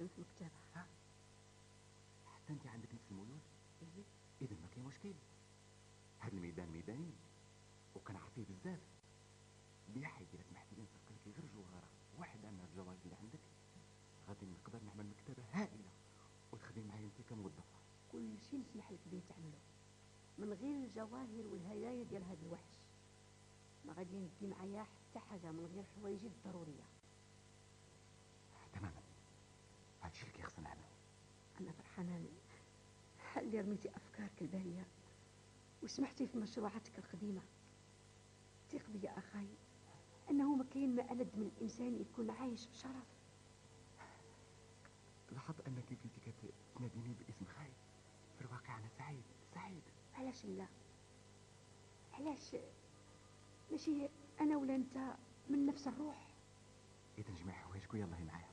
نخدم في مكتبة. ها حتى انت عندك نفس الميول؟ إيه؟ اذا ما كاين مشكل. هذا الميدان ميداني وكنعرف فيه بزاف. بيحي الا سمحتي لي نصفق لك غير جوهره واحده من الجواهر اللي عندك، غادي نقدر نعمل مكتبه هائله وتخدمي معايا انت كموظفه. كل شيء نسمح لك بيه تعمله من غير الجواهر والهدايا ديال هذا الوحش. ما غادي ندي معايا حتى حاجه من غير حوايجي الضروريه. تماما، هادشي اللي كيخصنا نعملو. انا فرحانه اللي رميتي افكارك الباليه وسمحتي في مشروعاتك القديمه. ثق بي يا اخاي انه ما كاين ما ألد من الانسان يكون عايش بشرف. لاحظت انك كنت كتناديني باسم خاي، في الواقع انا سعيد سعيد. علاش لا؟ علاش ماشي انا ولا انت من نفس الروح؟ اذا نجمع حوايجك ويلا معايا.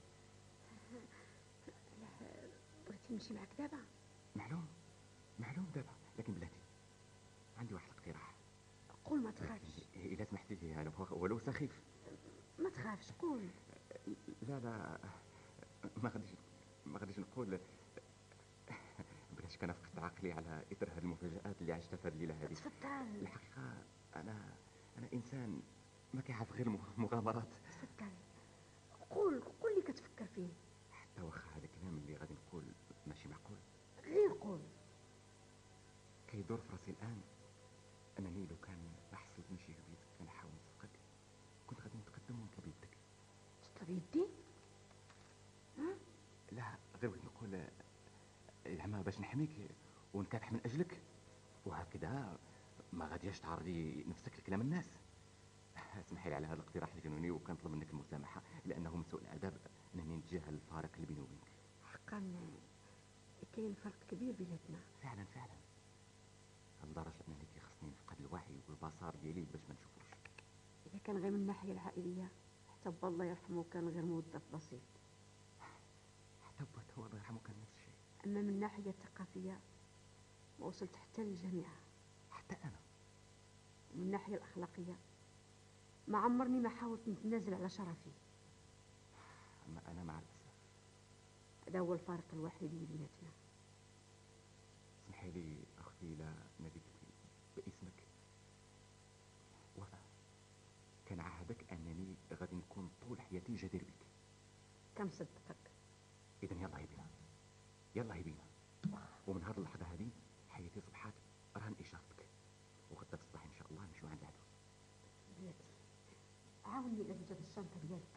بغيتي نمشي معك دابا؟ معلوم معلوم دابا، لكن بلاتي عندي واحد الاقتراح. قول ما تخافش. اذا سمحتي لي ولو سخيف. ما تخافش قول. لا لا، ما غاديش نقول. بلاش كان فقدت عقلي على اثر هذه المفاجآت اللي عشتها في هذه الليله هذه. تفضل. الحقيقه انا انسان ما كيعرف غير المغامرات. تفضل قول اللي كتفكر فيه. حتى واخا هذا الكلام اللي غادي نقول ماشي معقول، غير قول. كيدور في راسي الان انني لو كان ما حصلتنيش بيدك كنحاول نصدقك كنت غادي نتقدم ونطلب يدك. تطلب يدي؟ ها؟ لا غير بغيت نقول زعما باش نحميك ونكافح من اجلك، وهكذا ما غاديش تعرضي نفسك لكلام الناس. اسمحي لي على هذا الاقتراح الجنوني وكنطلب منك المسامحه لانه من سوء الادب انني نتجاهل الفارق اللي بيني وبينك. حقا كاين فرق كبير بيناتنا. فعلا فعلا، لدرجه انني كيخصني نفقد الوعي والبصر ديالي باش ما نشوفوش. اذا كان غير من الناحيه العائليه حتى با الله يرحمه كان غير موظف بسيط. حتى بوات هو الله يرحمه كان نفس الشيء. اما من الناحيه الثقافيه ما وصلت حتى للجامعه. حتى انا. من الناحيه الاخلاقيه ما عمرني ما حاولت نتنازل على شرفي. اما انا مع الاسف. هذا هو الفارق الوحيد اللي بيناتنا. اسمحي لي اختي لا ناديتك باسمك. وفاء، كان عهدك انني غادي نكون طول حياتي جدير بك. كنصدقك. اذا يلا هيبينا، يلا هيبينا. ومن هذه اللحظه هذه حياتي صبحات رهن اشارتك، وغدا في الصباح ان شاء الله نمشيو عند العدو. بلاتي عاوني اذا وجد الشنطه ديالك.